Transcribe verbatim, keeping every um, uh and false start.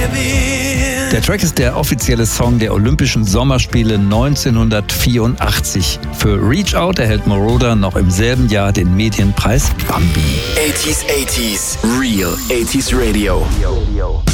Der Track ist der offizielle Song der Olympischen Sommerspiele neunzehnhundertvierundachtzig. Für Reach Out erhält Moroder noch im selben Jahr den Medienpreis Bambi. eighties, eighties, Real eighties Radio.